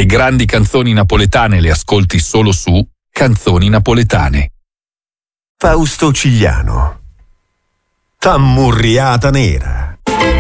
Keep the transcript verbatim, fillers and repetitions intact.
Le grandi canzoni napoletane le ascolti solo su Canzoni Napoletane. Fausto Cigliano. Tammurriata nera.